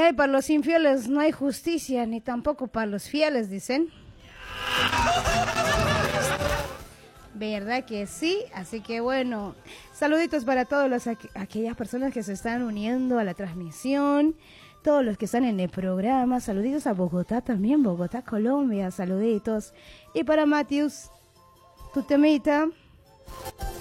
hay para los infieles, no hay justicia, ni tampoco para los fieles, dicen. ¿Verdad que sí? Así que bueno, saluditos para todas aquellas personas que se están uniendo a la transmisión, todos los que están en el programa, saluditos a Bogotá también, Bogotá, Colombia, saluditos. Y para Matthews, tu temita.